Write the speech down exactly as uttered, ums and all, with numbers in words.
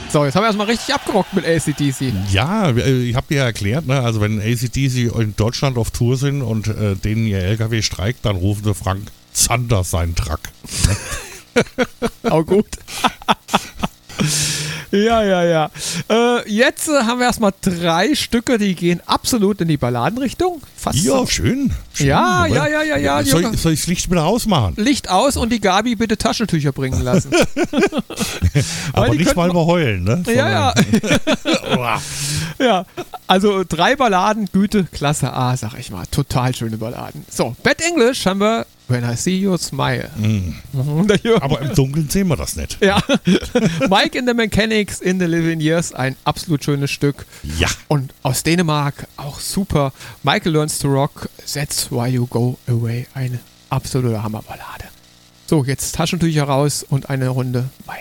So, jetzt haben wir erstmal richtig abgerockt mit A C D C. Ja, ich habe dir ja erklärt, ne? Also wenn A C D C in Deutschland auf Tour sind und äh, denen ihr L K W streikt, dann rufen sie Frank Zander seinen Truck. Auch gut. Ja, ja, ja. Äh, jetzt äh, haben wir erstmal drei Stücke, die gehen absolut in die Balladenrichtung. Fast Ja, so. schön. schön Ja, ja, ja, ja, ja. Soll, ich- soll ich das Licht wieder ausmachen? Licht aus und die Gabi bitte Taschentücher bringen lassen. Aber die nicht, könnten- weil wir heulen, ne? Ja, ja. ja. Ja, also drei Balladen, Güte, Klasse A, sag ich mal. Total schöne Balladen. So, Bad English haben wir When I See You Smile. Mm. Aber im Dunkeln sehen wir das nicht. Ja, Mike in the Mechanics in the Living Years, ein absolut schönes Stück. Ja. Und aus Dänemark auch super. Michael Learns to Rock, That's Why You Go Away, eine absolute Hammerballade. So, jetzt Taschentücher raus und eine Runde weiter.